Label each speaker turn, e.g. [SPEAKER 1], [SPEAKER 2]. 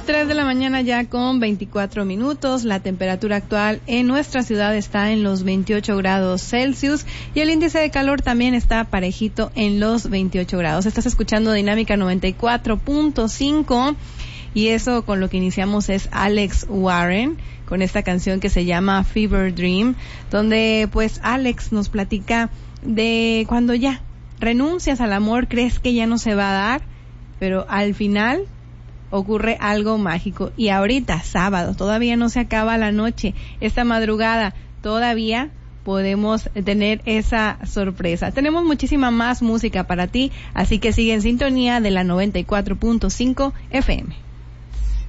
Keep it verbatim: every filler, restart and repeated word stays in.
[SPEAKER 1] tres de la mañana ya con veinticuatro minutos. La temperatura actual en nuestra ciudad está en los veintiocho grados Celsius y el índice de calor también está parejito en los veintiocho grados. Estás escuchando Dinámica noventa y cuatro punto cinco y eso con lo que iniciamos es Alex Warren con esta canción que se llama Fever Dream, donde pues Alex nos platica de cuando ya renuncias al amor, crees que ya no se va a dar, pero al final ocurre algo mágico. Y ahorita, sábado, todavía no se acaba la noche. Esta madrugada todavía podemos tener esa sorpresa. Tenemos muchísima más música para ti, así que sigue en sintonía de la noventa y cuatro punto cinco F M.